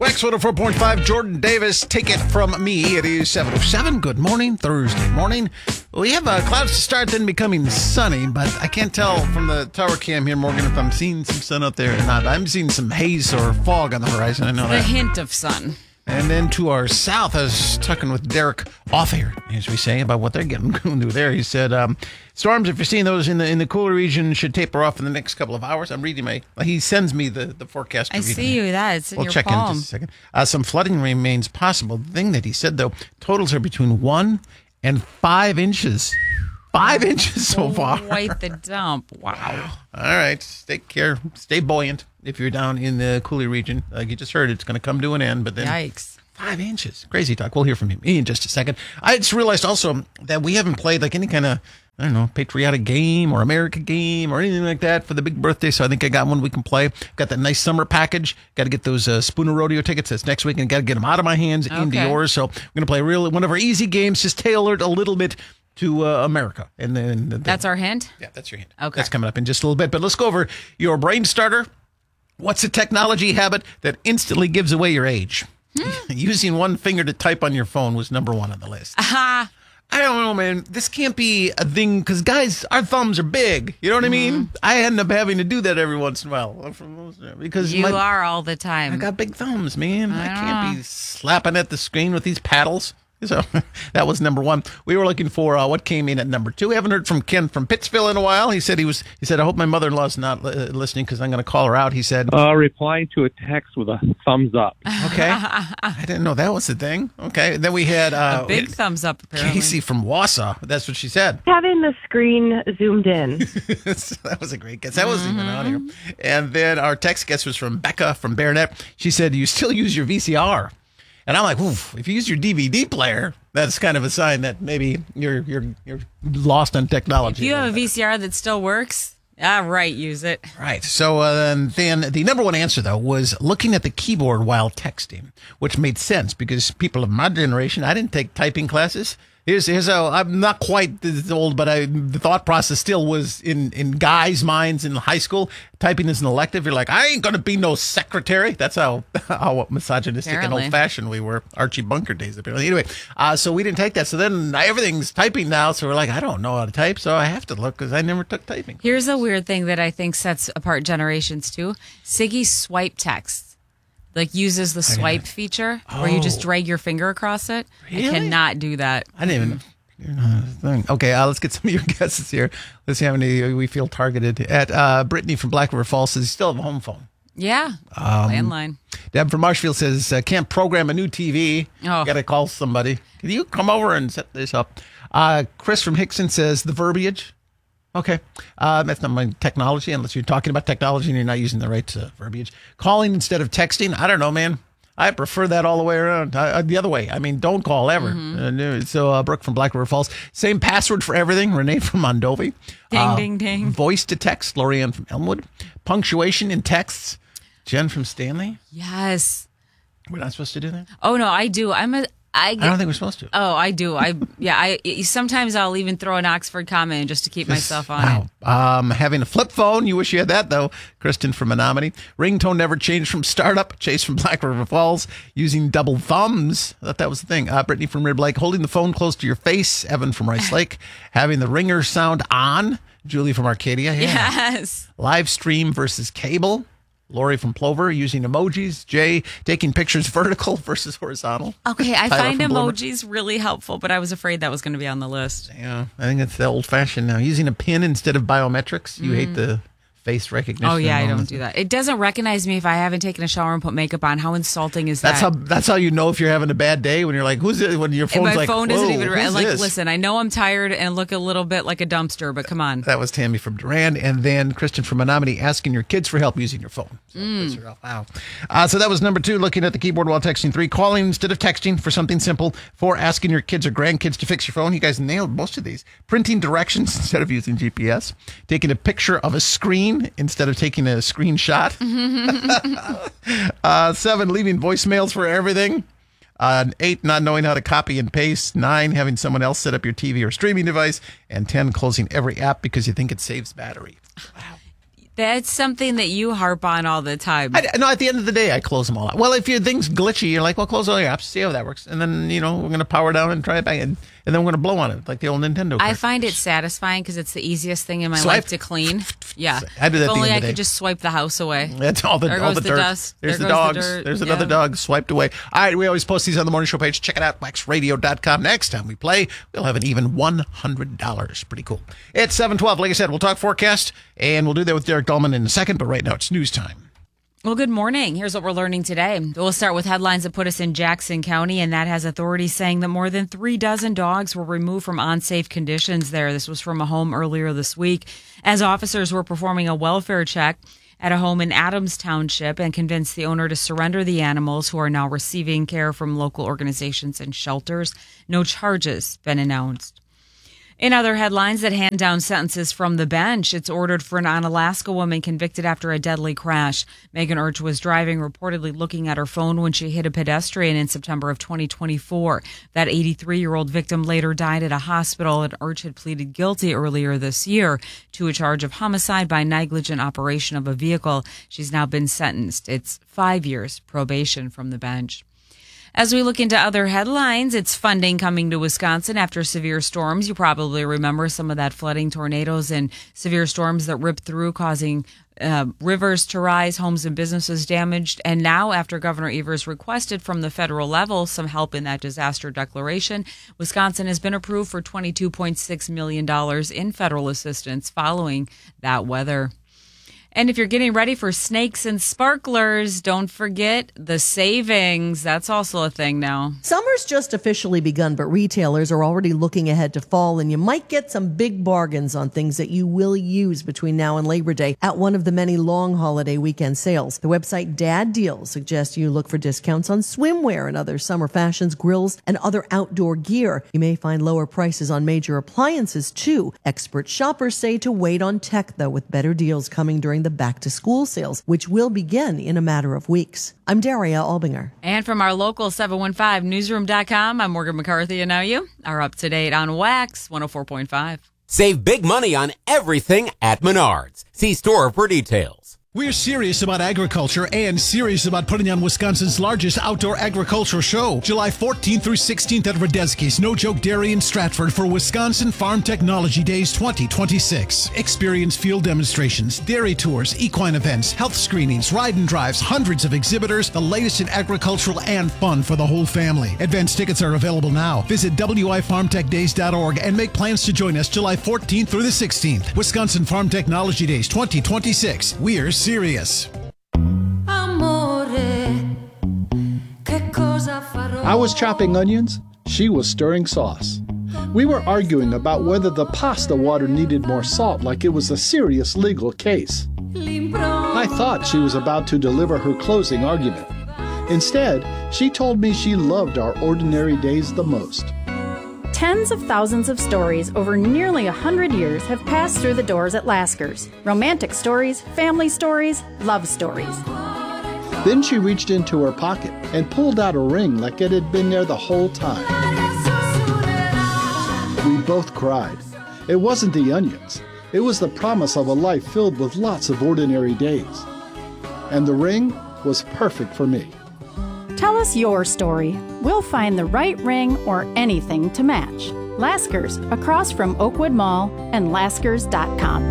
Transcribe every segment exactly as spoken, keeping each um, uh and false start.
Wax one oh four point five, Jordan Davis, take it from me. It is seven oh seven. Good morning, Thursday morning. We have uh, clouds to start, then becoming sunny, but I can't tell from the tower cam here, Morgan, if I'm seeing some sun out there or not. I'm seeing some haze or fog on the horizon. I know The that. hint of sun. And then to our south, I was talking with Derek off air, as we say, about what they're getting going to do there. He said, um, storms, if you're seeing those in the in the cooler region, should taper off in the next couple of hours. I'm reading my, he sends me the, the forecast. I see you. That it's in We'll your check palm. in just a second. Uh, some flooding remains possible. The thing that he said, though, totals are between one and five inches. Five inches so far. Quite the dump. Wow. All right. Take care. Stay buoyant if you're down in the Coulee region. Like you just heard, it's going to come to an end. But then Yikes. Five inches. Crazy talk. We'll hear from him in just a second. I just realized also that we haven't played like any kind of, I don't know, patriotic game or America game or anything like that for the big birthday. So I think I got one we can play. Got that nice summer package. Got to get those uh, Spooner Rodeo tickets. That's next week, and got to get them out of my hands Okay. into yours. So we're going to play really one of our easy games, just tailored a little bit to uh, America. And then the, That's our hint? yeah, that's your hint. Okay. That's coming up in just a little bit. But let's go over your brain starter. What's a technology habit that instantly gives away your age? Using one finger to type on your phone was number one on the list. Aha. I don't know, man. This can't be a thing because, guys, our thumbs are big. You know what I mean? I end up having to do that every once in a while because You my, are all the time. I got big thumbs, man. I, I can't know. be slapping at the screen with these paddles. So that was number one. We were looking for uh, what came in at number two. We haven't heard from Ken from Pittsville in a while. He said he was. He said, "I hope my mother-in-law's not uh, listening because I'm going to call her out." He said, Uh, replying to a text with a thumbs up. "Okay, I didn't know that was the thing." Okay, then we had uh, A big thumbs up, apparently. Casey from Wausau. That's what she said. Having the screen zoomed in. So that was a great guess. That wasn't even on here. And then our text guess was from Becca from Baronet. She said, "You still use your V C R?" And I'm like, oof, if you use your D V D player, that's kind of a sign that maybe you're you're you're lost on technology. If you have a V C R that still works, ah, right, use it. Right. So uh, then the number one answer, though, was looking at the keyboard while texting, which made sense because people of my generation, I didn't take typing classes. Here's here's how I'm not quite this old, but I the thought process still was in, in guys' minds in high school. Typing is an elective. You're like, I ain't gonna be no secretary. That's how how misogynistic Apparently. and old fashioned we were. Archie Bunker days, apparently. Anyway, uh, so we didn't take that. So then everything's typing now. So we're like, I don't know how to type, so I have to look because I never took typing. Here's a weird thing that I think sets apart generations, too. Siggy swipe text. Like, uses the swipe feature where you just Oh. drag your finger across it. Really? I cannot do that. I didn't even. you know, thing. Okay, uh, let's get some of your guesses here. Let's see how many we feel targeted. At uh, Brittany from Black River Falls says, you still have a home phone. Yeah. Um, Landline. Deb from Marshfield says, uh, can't program a new T V. Oh. Got to call somebody. Can you come over and set this up? Uh, Chris from Hickson says, the verbiage. Okay. Uh, that's not my technology, unless you're talking about technology and you're not using the right uh, verbiage. Calling instead of texting. I don't know, man. I prefer that all the way around. Uh, the other way. I mean, don't call ever. Uh, so, uh, Brooke from Black River Falls. Same password for everything. Renee from Mondovi. Ding, Uh, ding, ding. Voice to text. Lorianne from Elmwood. Punctuation in texts. Jen from Stanley. Yes. We're not supposed to do that? Oh, no, I do. I'm a. I I get, don't think we're supposed to. Oh, I do. I yeah. I sometimes I'll even throw an Oxford comma in just to keep myself on it. Wow. Um, having a flip phone. You wish you had that, though. Kristen from Menominee. Ringtone never changed from startup. Chase from Black River Falls. Using double thumbs. I thought that was the thing. Uh, Brittany from Rib Lake. Holding the phone close to your face. Evan from Rice Lake. Having the ringer sound on. Julie from Arcadia. Yeah. Yes. Live stream versus cable. Lori from Plover using emojis. Jay taking pictures vertical versus horizontal. Okay, I Tyler find from Bloomer. emojis really helpful, but I was afraid that was going to be on the list. Yeah, I think it's the old fashioned now. Using a pin instead of biometrics. You hate the face recognition. Oh yeah, I don't moments. do that. It doesn't recognize me if I haven't taken a shower and put makeup on. How insulting is That's that? how. That's how you know if you're having a bad day when you're like, "Who's it?" When your And phone's my like, phone Whoa, isn't even who's like. this? Listen, I know I'm tired and look a little bit like a dumpster, but come on. That was Tammy from Durand, and then Kristen from Menominee asking your kids for help using your phone. So, those are all- wow. Uh, so that was number two, looking at the keyboard while texting. Three, calling instead of texting for something simple. Four, asking your kids or grandkids to fix your phone. You guys nailed most of these. Printing directions instead of using G P S. Taking a picture of a screen instead of taking a screenshot. uh, seven, leaving voicemails for everything. Uh, eight, not knowing how to copy and paste. Nine, having someone else set up your T V or streaming device. And ten, closing every app because you think it saves battery. Wow. That's something that you harp on all the time. I, no, at the end of the day, I close them all out. Well, if your thing's glitchy, you're like, well, close all your apps, see how that works. And then, you know, we're going to power down and try it back. And, and then we're going to blow on it, like the old Nintendo card. I find it satisfying because it's the easiest thing in my Swipe. life to clean. Yeah. I do that If at the only end I of the could day. just swipe the house away. That's all the, There all goes the the dirt. dust. There's There the goes the dogs. dirt. There's another Yeah. dog swiped away. All right, we always post these on the morning show page. Check it out, wax radio dot com. Next time we play, we'll have an even one hundred dollars. Pretty cool. It's seven twelve. Like I said, we'll talk forecast, and we'll do that with Derek Dahlman in a second, but right now it's news time. Well, good morning. Here's what we're learning today. We'll start with headlines that put us in Jackson County, and that has authorities saying that more than three dozen dogs were removed from unsafe conditions there. This was from a home earlier this week as officers were performing a welfare check at a home in Adams Township and convinced the owner to surrender the animals, who are now receiving care from local organizations and shelters. No charges been announced. In other headlines that hand down sentences from the bench, it's ordered for an Onalaska woman convicted after a deadly crash. Megan Urch was driving, reportedly looking at her phone when she hit a pedestrian in September of twenty twenty-four. That eighty-three-year-old victim later died at a hospital, and Urch had pleaded guilty earlier this year to a charge of homicide by negligent operation of a vehicle. She's now been sentenced. It's five years probation from the bench. As we look into other headlines, it's funding coming to Wisconsin after severe storms. You probably remember some of that flooding, tornadoes, and severe storms that ripped through, causing uh, rivers to rise, homes and businesses damaged. And now, after Governor Evers requested from the federal level some help in that disaster declaration, Wisconsin has been approved for twenty-two point six million dollars in federal assistance following that weather. And if you're getting ready for snakes and sparklers, don't forget the savings. That's also a thing now. Summer's just officially begun, but retailers are already looking ahead to fall, and you might get some big bargains on things that you will use between now and Labor Day at one of the many long holiday weekend sales. The website Dad Deals suggests you look for discounts on swimwear and other summer fashions, grills, and other outdoor gear. You may find lower prices on major appliances, too. Expert shoppers say to wait on tech, though, with better deals coming during the back-to-school sales, which will begin in a matter of weeks. I'm Daria Albinger. And from our local seven one five newsroom dot com, I'm Morgan McCarthy, and now you are up to date on Wax one oh four point five. Save big money on everything at Menards. See store for details. We're serious about agriculture and serious about putting on Wisconsin's largest outdoor agricultural show, July fourteenth through sixteenth at Radeski's No Joke Dairy in Stratford for Wisconsin Farm Technology Days twenty twenty-six. Experience field demonstrations, dairy tours, equine events, health screenings, ride and drives, hundreds of exhibitors, the latest in agricultural and fun for the whole family. Advance tickets are available now. Visit W I farm tech days dot org and make plans to join us July fourteenth through the sixteenth. Wisconsin Farm Technology Days twenty twenty-six. We're serious. I was chopping onions. She was stirring sauce. We were arguing about whether the pasta water needed more salt, like it was a serious legal case. I thought she was about to deliver her closing argument. Instead, she told me she loved our ordinary days the most. Tens of thousands of stories over nearly a hundred years have passed through the doors at Lasker's. Romantic stories, family stories, love stories. Then she reached into her pocket and pulled out a ring like it had been there the whole time. We both cried. It wasn't the onions. It was the promise of a life filled with lots of ordinary days. And the ring was perfect for me. Tell us your story. We'll find the right ring or anything to match. Lasker's, across from Oakwood Mall, and Laskers dot com.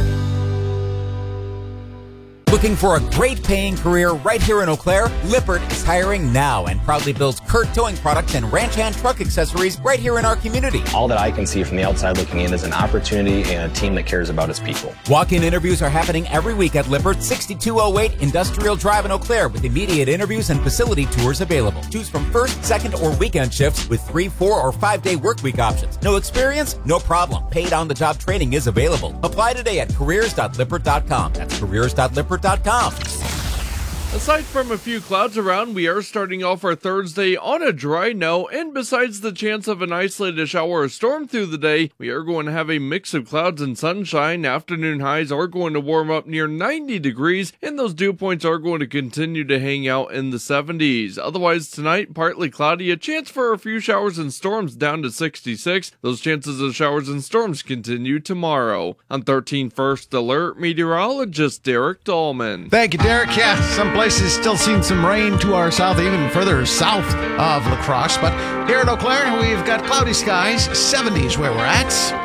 Looking for a great paying career right here in Eau Claire? Lippert is hiring now and proudly builds Kurt towing products and ranch hand truck accessories right here in our community. All that I can see from the outside looking in is an opportunity and a team that cares about its people. Walk-in interviews are happening every week at Lippert, sixty-two oh eight Industrial Drive in Eau Claire, with immediate interviews and facility tours available. Choose from first, second, or weekend shifts with three, four, or five-day work week options. No experience? No problem. Paid on-the-job training is available. Apply today at careers dot lippert dot com. That's careers dot lippert dot com. Aside from a few clouds around, we are starting off our Thursday on a dry note, and besides the chance of an isolated shower or storm through the day, we are going to have a mix of clouds and sunshine. Afternoon highs are going to warm up near ninety degrees, and those dew points are going to continue to hang out in the seventies. Otherwise, tonight, partly cloudy, a chance for a few showers and storms down to sixty-six. Those chances of showers and storms continue tomorrow. On thirteen First Alert, meteorologist Derek Dahlman. Thank you, Derek. Yeah, some places still seeing some rain to our south, even further south of La Crosse. But here at Eau Claire, we've got cloudy skies, seventies where we're at.